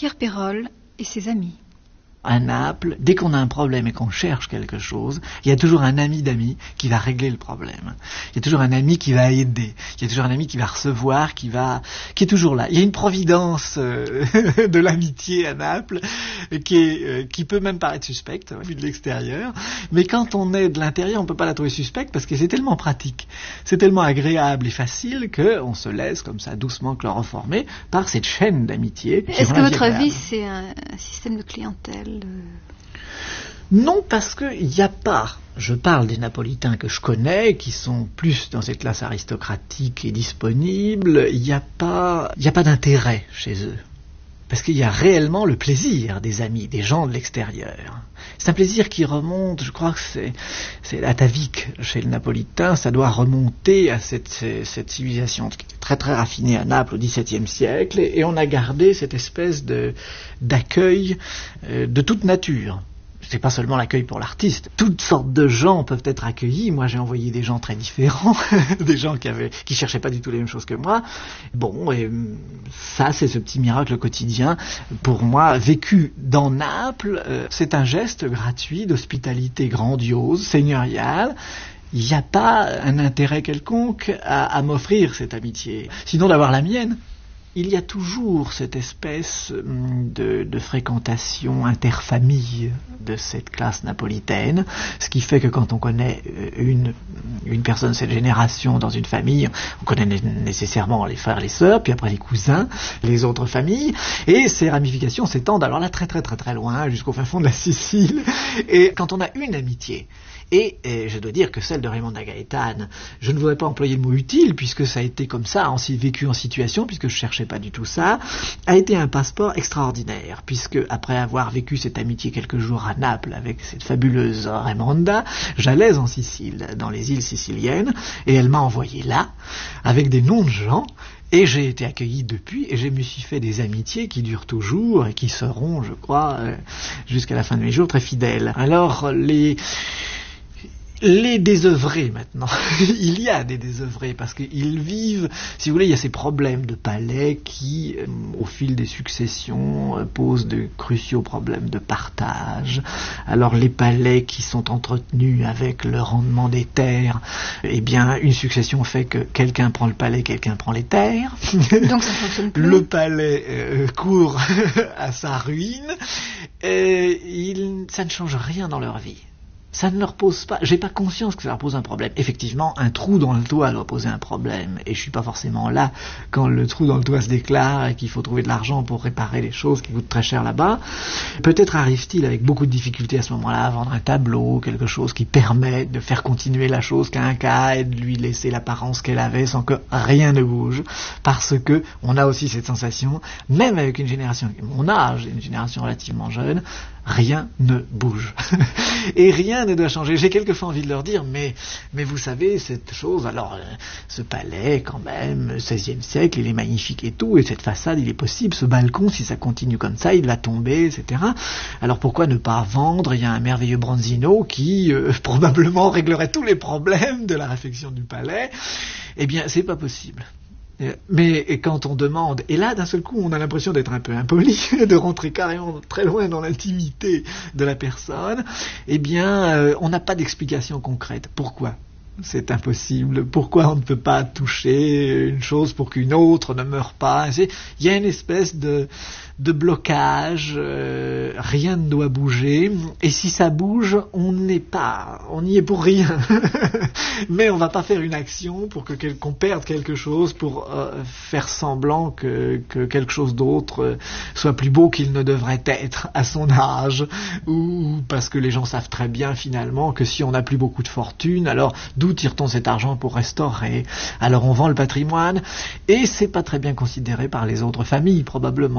Pierre Perrol et ses amis. À Naples, dès qu'on a un problème et qu'on cherche quelque chose, il y a toujours un ami d'amis qui va régler le problème. Il y a toujours un ami qui va aider. Il y a toujours un ami qui va recevoir, qui est toujours là. Il y a une providence de l'amitié à Naples qui peut même paraître suspecte vu de l'extérieur. Mais quand on est de l'intérieur, on peut pas la trouver suspecte parce que c'est tellement pratique, c'est tellement agréable et facile qu'on se laisse comme ça doucement chloroformer par cette chaîne d'amitié. Est-ce que votre vie c'est un système de clientèle? Non, parce qu'il n'y a pas, je parle des Napolitains que je connais, qui sont plus dans cette classe aristocratique et disponible, il n'y a pas d'intérêt chez eux. Parce qu'il y a réellement le plaisir des amis, des gens de l'extérieur. C'est un plaisir qui remonte, je crois que c'est atavique chez le Napolitain, ça doit remonter à cette civilisation qui était très très raffinée à Naples au XVIIe siècle, et on a gardé cette espèce d'accueil de toute nature. C'est pas seulement l'accueil pour l'artiste. Toutes sortes de gens peuvent être accueillis. Moi, j'ai envoyé des gens très différents, des gens qui cherchaient pas du tout les mêmes choses que moi. Bon, et ça, c'est ce petit miracle quotidien. Pour moi, vécu dans Naples, c'est un geste gratuit d'hospitalité grandiose, seigneuriale. Il n'y a pas un intérêt quelconque à m'offrir cette amitié, sinon d'avoir la mienne. Il y a toujours cette espèce de fréquentation interfamille de cette classe napolitaine, ce qui fait que quand on connaît une personne de cette génération dans une famille, on connaît nécessairement les frères, les sœurs, puis après les cousins, les autres familles, et ces ramifications s'étendent alors là très très très très loin, jusqu'au fin fond de la Sicile. Et quand on a une amitié, et je dois dire que celle de Raimondo Gaetane, je ne voudrais pas employer le mot utile, puisque ça a été comme ça, vécu en situation, puisque je cherchais pas du tout ça, a été un passeport extraordinaire, puisque après avoir vécu cette amitié quelques jours à Naples avec cette fabuleuse Raimonda, j'allais en Sicile, dans les îles siciliennes, et elle m'a envoyé là, avec des noms de gens, et j'ai été accueilli depuis, et je me suis fait des amitiés qui durent toujours, et qui seront, je crois, jusqu'à la fin de mes jours, très fidèles. Alors, les désœuvrés maintenant, il y a des désœuvrés parce qu'ils vivent, si vous voulez, il y a ces problèmes de palais qui, au fil des successions, posent de cruciaux problèmes de partage. Alors les palais qui sont entretenus avec le rendement des terres, eh bien une succession fait que quelqu'un prend le palais, quelqu'un prend les terres. Donc ça fonctionne plus. Le palais court à sa ruine. Ça ne change rien dans leur vie. Ça ne leur pose pas, j'ai pas conscience que ça leur pose un problème. Effectivement, un trou dans le toit doit poser un problème, et je suis pas forcément là quand le trou dans le toit se déclare et qu'il faut trouver de l'argent pour réparer les choses qui coûtent très cher là-bas. Peut-être arrive-t-il avec beaucoup de difficultés à ce moment-là à vendre un tableau, quelque chose qui permet de faire continuer la chose qu'un cas et de lui laisser l'apparence qu'elle avait sans que rien ne bouge, parce que on a aussi cette sensation, même avec une génération, mon âge, une génération relativement jeune, rien ne bouge. Et rien ne doit changer. J'ai quelquefois envie de leur dire, mais vous savez, cette chose, alors, ce palais, quand même, 16e siècle, il est magnifique et tout, et cette façade, il est possible, ce balcon, si ça continue comme ça, il va tomber, etc. Alors pourquoi ne pas vendre? Il y a un merveilleux Bronzino qui, probablement, réglerait tous les problèmes de la réfection du palais. Eh bien, c'est pas possible. Mais quand on demande, et là d'un seul coup on a l'impression d'être un peu impoli, de rentrer carrément très loin dans l'intimité de la personne, eh bien on n'a pas d'explication concrète. Pourquoi c'est impossible? Pourquoi on ne peut pas toucher une chose pour qu'une autre ne meure pas? Il y a une espèce de blocage, rien ne doit bouger, et si ça bouge, on n'y est pour rien. Mais on va pas faire une action pour qu'on perde quelque chose, pour faire semblant que quelque chose d'autre soit plus beau qu'il ne devrait être à son âge, ou parce que les gens savent très bien finalement que si on n'a plus beaucoup de fortune, alors d'où tire-t-on cet argent pour restaurer? Alors on vend le patrimoine, et c'est pas très bien considéré par les autres familles probablement.